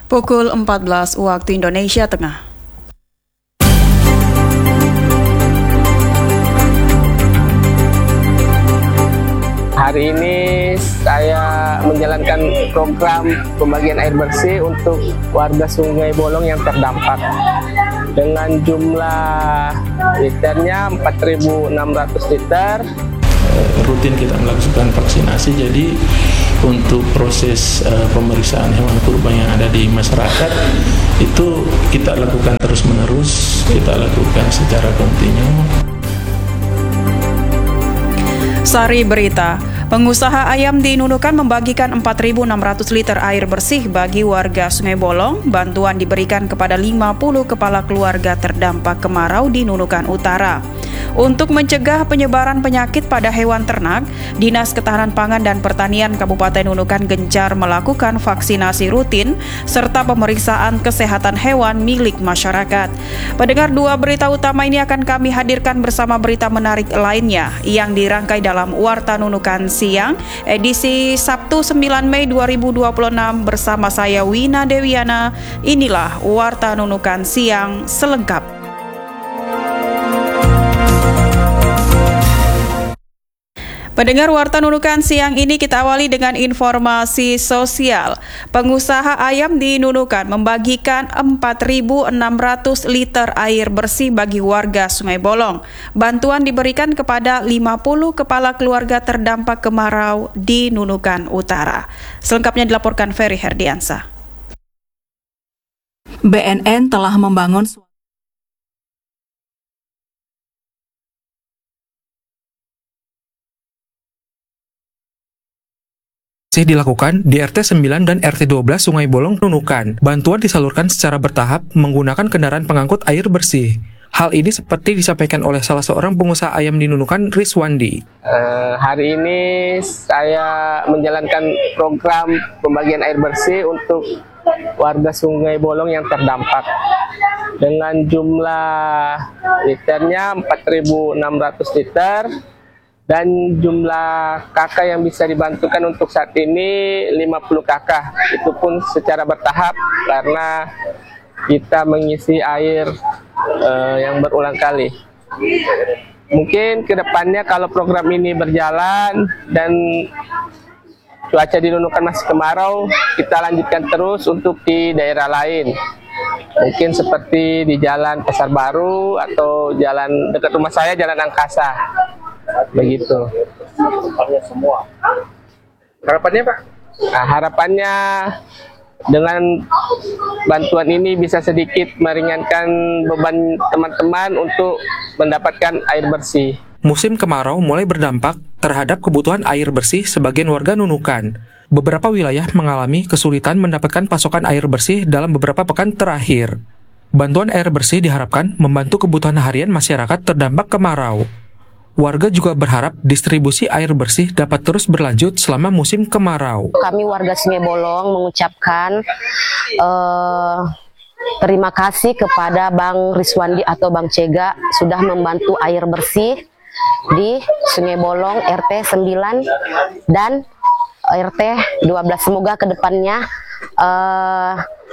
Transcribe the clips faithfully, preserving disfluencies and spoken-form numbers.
Pukul empat belas waktu Indonesia Tengah. Hari ini saya menjalankan program pembagian air bersih untuk warga Sungai Bolong yang terdampak. Dengan jumlah liternya empat ribu enam ratus liter. Rutin kita melakukan vaksinasi, jadi untuk proses uh, pemeriksaan hewan kurban yang ada di masyarakat itu kita lakukan terus-menerus, kita lakukan secara kontinu. Sari berita, pengusaha ayam di Nunukan membagikan empat ribu enam ratus liter air bersih bagi warga Sungai Bolong. Bantuan diberikan kepada lima puluh kepala keluarga terdampak kemarau di Nunukan Utara. Untuk mencegah penyebaran penyakit pada hewan ternak, Dinas Ketahanan Pangan dan Pertanian Kabupaten Nunukan gencar melakukan vaksinasi rutin serta pemeriksaan kesehatan hewan milik masyarakat. Pendengar, dua berita utama ini akan kami hadirkan bersama berita menarik lainnya yang dirangkai dalam Warta Nunukan Siang, edisi Sabtu sembilan Mei dua ribu dua puluh enam bersama saya Wina Dewiana. Inilah Warta Nunukan Siang selengkap. Pendengar Warta Nunukan Siang ini kita awali dengan informasi sosial. Pengusaha ayam di Nunukan membagikan empat ribu enam ratus liter air bersih bagi warga Sungai Bolong. Bantuan diberikan kepada lima puluh kepala keluarga terdampak kemarau di Nunukan Utara. Selengkapnya dilaporkan Ferry Herdiansa. B N N telah membangun dilakukan di R T sembilan dan R T dua belas Sungai Bolong Nunukan. Bantuan disalurkan secara bertahap menggunakan kendaraan pengangkut air bersih. Hal ini seperti disampaikan oleh salah seorang pengusaha ayam di Nunukan, Riswandi. Uh, hari ini saya menjalankan program pembagian air bersih untuk warga Sungai Bolong yang terdampak. Dengan jumlah liternya empat ribu enam ratus liter. Dan jumlah kakak yang bisa dibantukan untuk saat ini lima puluh kakak. Itu pun secara bertahap karena kita mengisi air uh, yang berulang kali. Mungkin kedepannya kalau program ini berjalan dan cuaca di Nunukan masih kemarau, kita lanjutkan terus untuk di daerah lain. Mungkin seperti di Jalan Pasar Baru atau jalan dekat rumah saya, Jalan Angkasa. Begitu. Harapannya semua. Harapannya Pak? Nah, harapannya dengan bantuan ini bisa sedikit meringankan beban teman-teman untuk mendapatkan air bersih. Musim kemarau mulai berdampak terhadap kebutuhan air bersih sebagian warga Nunukan. Beberapa wilayah mengalami kesulitan mendapatkan pasokan air bersih dalam beberapa pekan terakhir. Bantuan air bersih diharapkan membantu kebutuhan harian masyarakat terdampak kemarau. Warga juga berharap distribusi air bersih dapat terus berlanjut selama musim kemarau. Kami warga Sungai Bolong mengucapkan uh, terima kasih kepada Bang Riswandi atau Bang Cega sudah membantu air bersih di Sungai Bolong R T sembilan dan R T dua belas. Semoga kedepannya uh,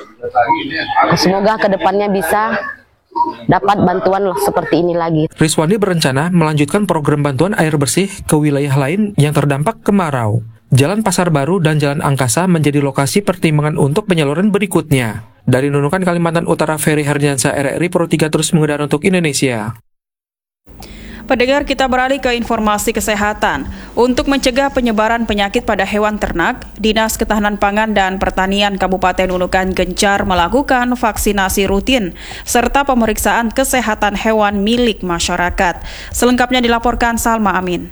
semoga kedepannya bisa dapat bantuan seperti ini lagi. Riswandi berencana melanjutkan program bantuan air bersih ke wilayah lain yang terdampak kemarau. Jalan Pasar Baru dan Jalan Angkasa menjadi lokasi pertimbangan untuk penyaluran berikutnya. Dari Nunukan, Kalimantan Utara, Ferry Herdiansa, R R I Pro tiga terus mengudara untuk Indonesia. Pendengar, kita beralih ke informasi kesehatan. Untuk mencegah penyebaran penyakit pada hewan ternak, Dinas Ketahanan Pangan dan Pertanian Kabupaten Nunukan gencar melakukan vaksinasi rutin serta pemeriksaan kesehatan hewan milik masyarakat. Selengkapnya dilaporkan Salma Amin.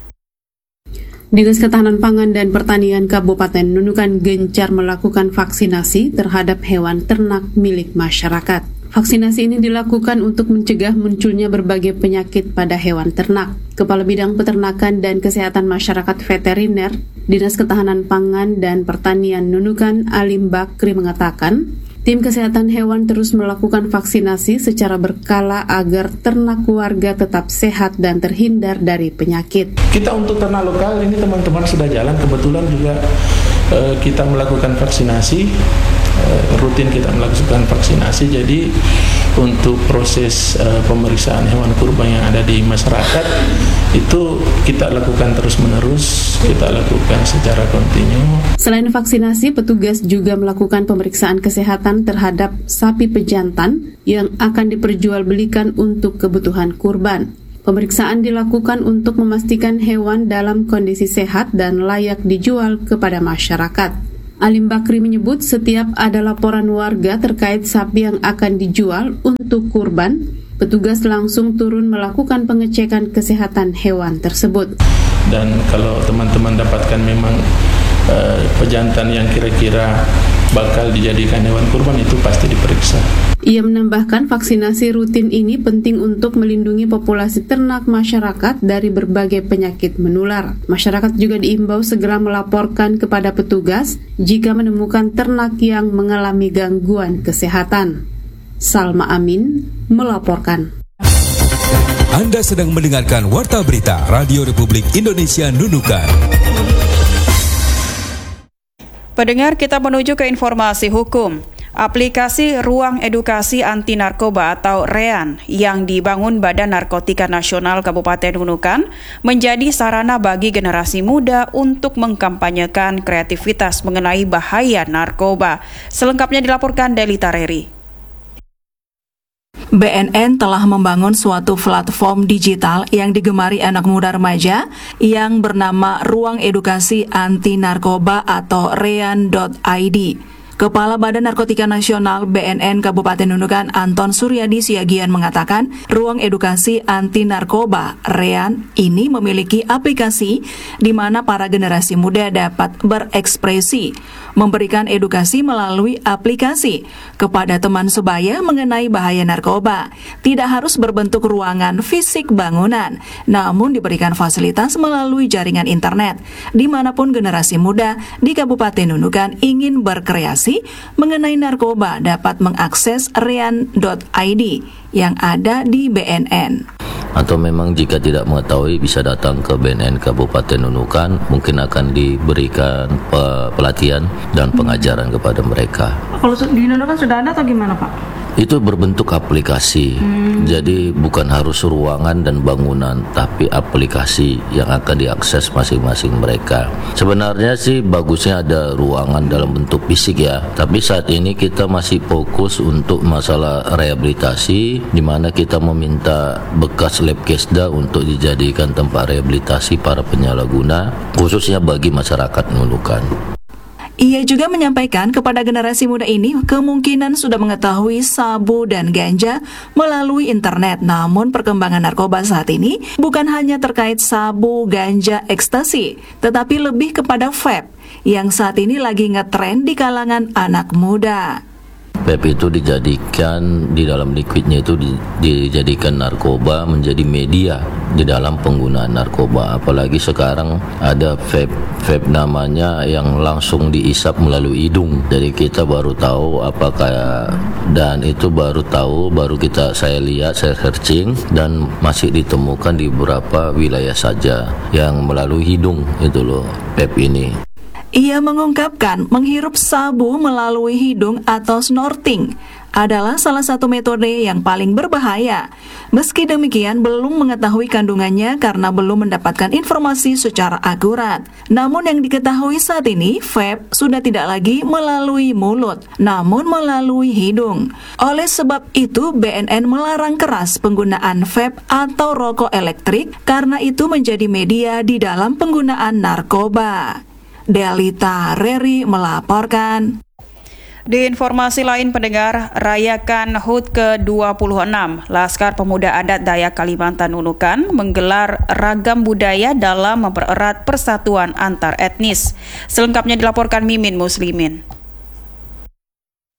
Dinas Ketahanan Pangan dan Pertanian Kabupaten Nunukan gencar melakukan vaksinasi terhadap hewan ternak milik masyarakat. Vaksinasi ini dilakukan untuk mencegah munculnya berbagai penyakit pada hewan ternak. Kepala Bidang Peternakan dan Kesehatan Masyarakat Veteriner, Dinas Ketahanan Pangan dan Pertanian Nunukan, Alim Bakri mengatakan, tim kesehatan hewan terus melakukan vaksinasi secara berkala agar ternak warga tetap sehat dan terhindar dari penyakit. Kita untuk ternak lokal ini teman-teman sudah jalan, kebetulan juga eh, kita melakukan vaksinasi uh, rutin kita melakukan vaksinasi. Jadi untuk proses uh, pemeriksaan hewan kurban yang ada di masyarakat itu kita lakukan terus-menerus, kita lakukan secara kontinu. Selain vaksinasi, petugas juga melakukan pemeriksaan kesehatan terhadap sapi pejantan yang akan diperjualbelikan untuk kebutuhan kurban. Pemeriksaan dilakukan untuk memastikan hewan dalam kondisi sehat dan layak dijual kepada masyarakat. Alim Bakri menyebut setiap ada laporan warga terkait sapi yang akan dijual untuk kurban, petugas langsung turun melakukan pengecekan kesehatan hewan tersebut. Dan kalau teman-teman dapatkan memang uh, pejantan yang kira-kira bakal dijadikan hewan kurban, itu pasti diperiksa. Ia menambahkan vaksinasi rutin ini penting untuk melindungi populasi ternak masyarakat dari berbagai penyakit menular. Masyarakat juga diimbau segera melaporkan kepada petugas jika menemukan ternak yang mengalami gangguan kesehatan. Salma Amin melaporkan. Anda sedang mendengarkan Warta Berita Radio Republik Indonesia Nunukan. Pendengar, kita menuju ke informasi hukum. Aplikasi Ruang Edukasi Anti Narkoba atau REAN yang dibangun Badan Narkotika Nasional Kabupaten Nunukan menjadi sarana bagi generasi muda untuk mengkampanyekan kreativitas mengenai bahaya narkoba. Selengkapnya dilaporkan Delita Reri. B N N telah membangun suatu platform digital yang digemari anak muda remaja yang bernama Ruang Edukasi Anti Narkoba atau rean dot i d. Kepala Badan Narkotika Nasional B N N Kabupaten Nunukan Anton Suryadi Siagian mengatakan Ruang Edukasi Anti Narkoba REAN ini memiliki aplikasi di mana para generasi muda dapat berekspresi, memberikan edukasi melalui aplikasi kepada teman sebaya mengenai bahaya narkoba. Tidak harus berbentuk ruangan fisik bangunan, namun diberikan fasilitas melalui jaringan internet, dimanapun generasi muda di Kabupaten Nunukan ingin berkreasi mengenai narkoba dapat mengakses rean dot i d yang ada di B N N. Atau memang jika tidak mengetahui bisa datang ke B N N Kabupaten Nunukan, mungkin akan diberikan pelatihan dan pengajaran kepada mereka. Kalau di Nunukan sudah ada atau gimana Pak? Itu berbentuk aplikasi, hmm. jadi bukan harus ruangan dan bangunan, tapi aplikasi yang akan diakses masing-masing mereka. Sebenarnya sih bagusnya ada ruangan dalam bentuk fisik ya, tapi saat ini kita masih fokus untuk masalah rehabilitasi, di mana kita meminta bekas lab kesda untuk dijadikan tempat rehabilitasi para penyalahguna, khususnya bagi masyarakat Nunukan. Ia juga menyampaikan kepada generasi muda ini kemungkinan sudah mengetahui sabu dan ganja melalui internet. Namun perkembangan narkoba saat ini bukan hanya terkait sabu, ganja, ekstasi, tetapi lebih kepada vape yang saat ini lagi ngetren di kalangan anak muda. Vape itu dijadikan di dalam liquidnya itu di, dijadikan narkoba menjadi media di dalam penggunaan narkoba. Apalagi sekarang ada vape vape namanya yang langsung diisap melalui hidung. Jadi kita baru tahu apakah, dan itu baru tahu baru kita saya lihat saya searching dan masih ditemukan di beberapa wilayah saja yang melalui hidung itu loh vape ini. Ia mengungkapkan menghirup sabu melalui hidung atau snorting adalah salah satu metode yang paling berbahaya. Meski demikian, belum mengetahui kandungannya karena belum mendapatkan informasi secara akurat. Namun yang diketahui saat ini, vape sudah tidak lagi melalui mulut, namun melalui hidung. Oleh sebab itu, B N N melarang keras penggunaan vape atau rokok elektrik karena itu menjadi media di dalam penggunaan narkoba. Delita Reri melaporkan. Di informasi lain pendengar, rayakan H U T ke dua puluh enam, Laskar Pemuda Adat Dayak Kalimantan Nunukan menggelar ragam budaya dalam mempererat persatuan antar etnis. Selengkapnya dilaporkan Mimin Muslimin.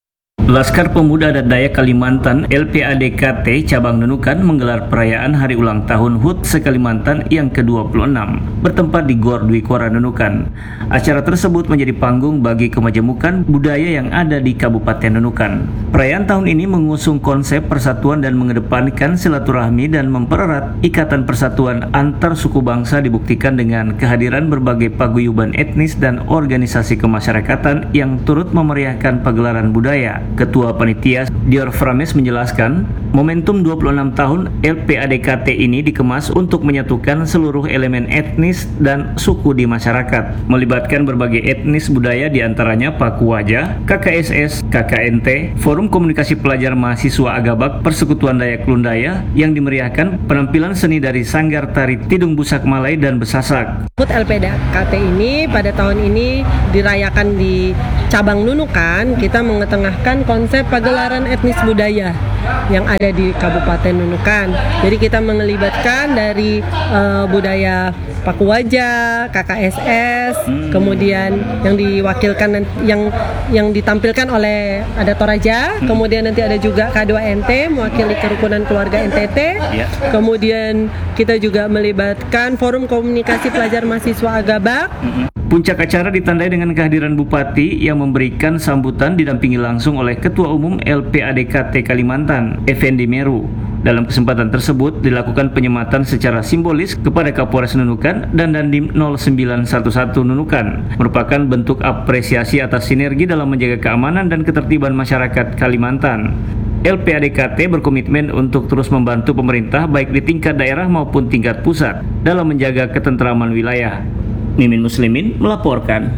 Laskar Pemuda Adat Dayak Kalimantan L P A D K T Cabang Nunukan menggelar perayaan hari ulang tahun H U T se-Kalimantan yang ke dua puluh enam bertempat di Gor Dwi Kora Nunukan. Acara tersebut menjadi panggung bagi kemajemukan budaya yang ada di Kabupaten Nunukan. Perayaan tahun ini mengusung konsep persatuan dan mengedepankan silaturahmi dan mempererat ikatan persatuan antar suku bangsa dibuktikan dengan kehadiran berbagai paguyuban etnis dan organisasi kemasyarakatan yang turut memeriahkan pagelaran budaya. Ketua Panitia Dior Frames menjelaskan, momentum dua puluh enam tahun L P A D K T ini dikemas untuk menyatukan seluruh elemen etnis dan suku di masyarakat, melibatkan berbagai etnis budaya diantaranya Pakuaja, K K S S, K K N T, Forum Komunikasi Pelajar Mahasiswa Agabak, Persekutuan Dayak Lundaya yang dimeriahkan penampilan seni dari Sanggar Tari Tidung Busak Malay dan Besasak. H U T L P A D K T ini pada tahun ini dirayakan di Cabang Nunukan. Kita mengetengahkan konsep pagelaran etnis budaya yang ada di Kabupaten Nunukan. Jadi kita melibatkan dari uh, budaya Pakuaja, K K S S, hmm. kemudian yang diwakilkan yang yang ditampilkan oleh ada Toraja, hmm. kemudian nanti ada juga K dua N T mewakili kerukunan keluarga N T T. Yeah. Kemudian kita juga melibatkan Forum Komunikasi Pelajar Mahasiswa Agabak. Hmm. Puncak acara ditandai dengan kehadiran Bupati yang memberikan sambutan didampingi langsung oleh Ketua Umum L P A D K T Kalimantan, Effendi Meru. Dalam kesempatan tersebut dilakukan penyematan secara simbolis kepada Kapolres Nunukan dan Dandim nol sembilan satu satu Nunukan, merupakan bentuk apresiasi atas sinergi dalam menjaga keamanan dan ketertiban masyarakat Kalimantan. L P A D K T berkomitmen untuk terus membantu pemerintah baik di tingkat daerah maupun tingkat pusat dalam menjaga ketentraman wilayah. Mimin Muslimin melaporkan.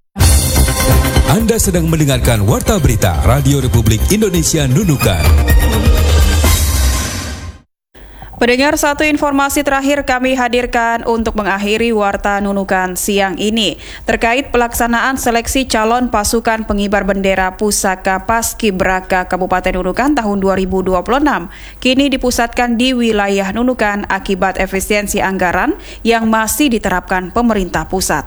Anda sedang mendengarkan Warta Berita Radio Republik Indonesia Nunukan. Pendengar, satu informasi terakhir kami hadirkan untuk mengakhiri Warta Nunukan siang ini terkait pelaksanaan seleksi calon pasukan pengibar bendera Pusaka Paskibraka Kabupaten Nunukan tahun dua ribu dua puluh enam kini dipusatkan di wilayah Nunukan akibat efisiensi anggaran yang masih diterapkan pemerintah pusat.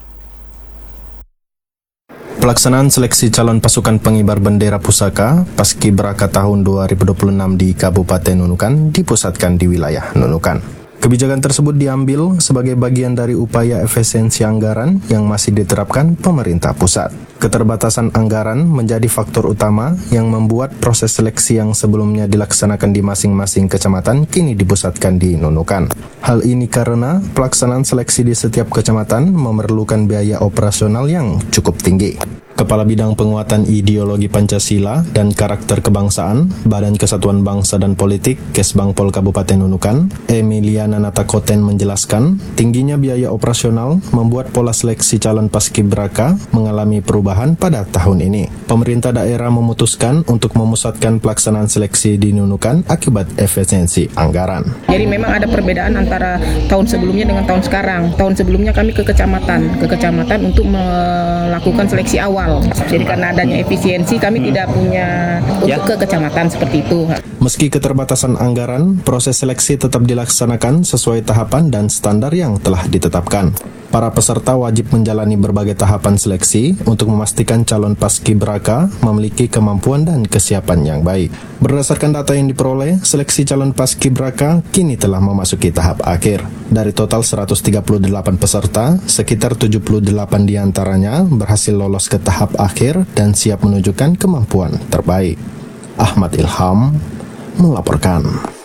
Pelaksanaan seleksi calon pasukan pengibar bendera Pusaka Paskibraka tahun dua ribu dua puluh enam di Kabupaten Nunukan dipusatkan di wilayah Nunukan. Kebijakan tersebut diambil sebagai bagian dari upaya efisiensi anggaran yang masih diterapkan pemerintah pusat. Keterbatasan anggaran menjadi faktor utama yang membuat proses seleksi yang sebelumnya dilaksanakan di masing-masing kecamatan kini dipusatkan di Nunukan. Hal ini karena pelaksanaan seleksi di setiap kecamatan memerlukan biaya operasional yang cukup tinggi. Kepala Bidang Penguatan Ideologi Pancasila dan Karakter Kebangsaan, Badan Kesatuan Bangsa dan Politik, Kesbangpol Kabupaten Nunukan, Emiliana Natakoten menjelaskan, tingginya biaya operasional membuat pola seleksi calon paskibraka mengalami perubahan pada tahun ini. Pemerintah daerah memutuskan untuk memusatkan pelaksanaan seleksi di Nunukan akibat efisiensi anggaran. Jadi memang ada perbedaan antara tahun sebelumnya dengan tahun sekarang. Tahun sebelumnya kami ke kecamatan, ke kecamatan untuk melakukan seleksi awal. Jadi karena adanya efisiensi kami hmm. tidak punya untuk ya. ke kecamatan seperti itu. Meski keterbatasan anggaran, proses seleksi tetap dilaksanakan sesuai tahapan dan standar yang telah ditetapkan. Para peserta wajib menjalani berbagai tahapan seleksi untuk memastikan calon paskibraka memiliki kemampuan dan kesiapan yang baik. Berdasarkan data yang diperoleh, seleksi calon paskibraka kini telah memasuki tahap akhir. Dari total seratus tiga puluh delapan peserta, sekitar tujuh puluh delapan diantaranya berhasil lolos ke tahap akhir dan siap menunjukkan kemampuan terbaik. Ahmad Ilham melaporkan.